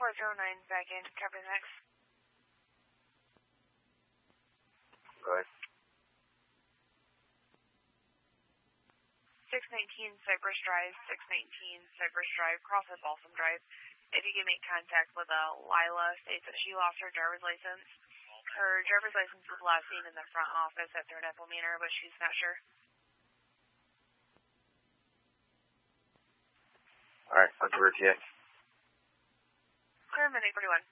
409 back in. Copy the next. Go ahead. 619 Cypress Drive, 619 Cypress Drive, cross at Balsam Drive. If you can make contact with Lila, states that she lost her driver's license. Her driver's license was last seen in the front office at Third Apple Manor, but she's not sure. Alright, I'll give her a TA. Clear, minute 41.